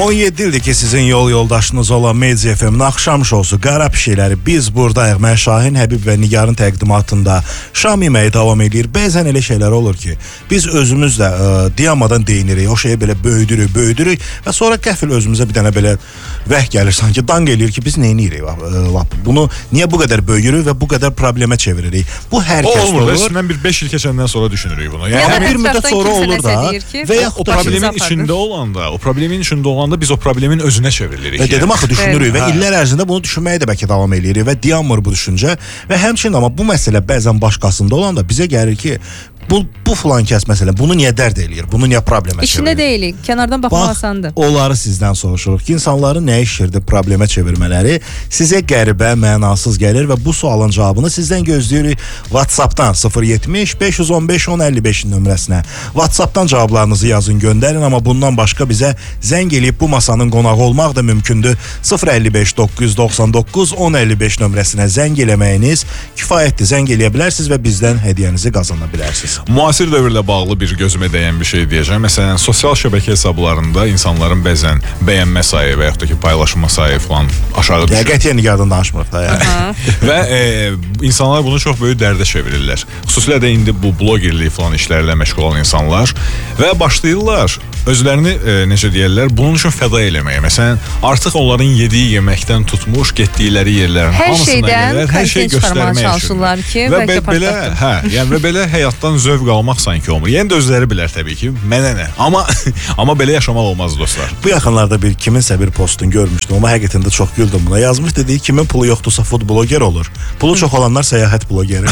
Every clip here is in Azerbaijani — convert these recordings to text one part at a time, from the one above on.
17 ildir ki sizin yol yoldaşınız olan Media FM-in axşam şousu Qara Pişikləri biz buradayıq. Mən Şahin, Həbib və Nigarın təqdimatında şam yeməyi davam edir. Bəzən elə şeylər olur ki, biz özümüz də dayanmadan deyinirik, o şeyi belə böyüdürük və sonra qəfil özümüzə bir dənə belə vəh gəlir, sanki danq eləyir ki, biz neyinirik? Bunu niyə bu qədər böyüyürük və bu qədər problemə çeviririk? Bu hər kəs olur. Resmen bir 5 il keçəndən sonra düşünürük bunu. Yəni bir müddət sonra olur da və ya o problemin içində olanda, biz o problemin özünə çevrilirik. Və dedim axı düşünürük və illər ərzində bunu düşünməyə də bəlkə davam eləyirik və dayanmır bu düşüncə və həmçinin amma bu məsələ bəzən başqasında olanda bizə gəlir ki, bu filan kəs məsələn bunu niyə dərd eləyir? Bunu niyə problemə çevirir? İşində deyilik, kənardan baxmaq asandır. Onları sizdən soruşuruq ki, insanların nə işirdi problemə çevirmələri sizə qəribə, mənasız gəlir və bu sualın cavabını sizdən gözləyirik WhatsAppdan 070 515 1055 nömrəsinə. WhatsAppdan cavablarınızı yazın, göndərin, amma bundan başqa bizə zəng eləyib bu masanın qonağı olmaq da mümkündür. 055 999 1055 nömrəsinə zəng eləməyiniz kifayətdir. Zəng eləyə bilərsiniz və bizdən hədiyyənizi qazana bilərsiniz. Müasir dövrlə bağlı bir gözümə dəyən bir şey deyəcəm. Məsələn, sosial şəbəkə hesablarında insanların bəzən bəyənmə sayı və yaxud da ki, paylaşma sayı falan aşağı düşür. Qətiyyən Nigardan danışmırıq da. Və insanlar bunu çox böyük dərdə çevirirlər. Xüsusilə də indi bu blogerlik falan işlərlə məşğul olan insanlar və başlayırlar özlərini, necə deyirlər, bunun üçün fəda eləməyə. Məsələn, artıq onların yediyi yeməkdən tutmuş, getdikləri yerlərin hamısına qədər hər şey göstərməyə çalışırlar ki, və belə həyatdan zövq almaq sanki olmur. Yəni də özləri bilər təbii ki, mənə nə. Amma belə yaşamaq olmaz dostlar. Bu yaxınlarda kiminsə bir postunu görmüşdüm, amma həqiqətən də çox güldüm buna. Yazmış dedi, kimin pulu yoxdursa food bloger olur. Pulu çox olanlar səyahət blogeri.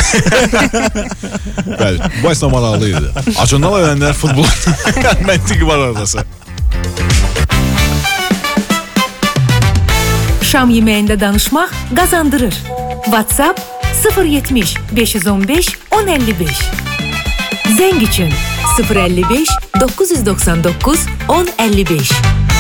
Bəli, bu əsnə maraqlı idi. Acından ölənlər futbol məntiqi var aradası. Şam yeməyində danışmaq qazandırır. WhatsApp 070 515 1055. Zəng üçün 055 999 1055.